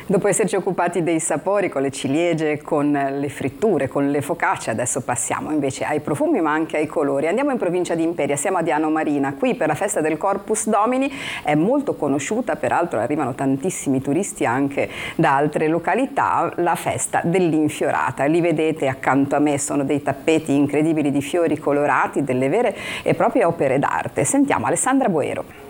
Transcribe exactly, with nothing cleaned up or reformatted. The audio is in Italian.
Dopo esserci occupati dei sapori con le ciliegie, con le fritture, con le focacce, adesso passiamo invece ai profumi ma anche ai colori. Andiamo in provincia di Imperia, siamo a Diano Marina, qui per la festa del Corpus Domini, è molto conosciuta, peraltro arrivano tantissimi turisti anche da altre località, la festa dell'infiorata. Li vedete accanto a me, sono dei tappeti incredibili di fiori colorati, delle vere e proprie opere d'arte. Sentiamo Alessandra Boero.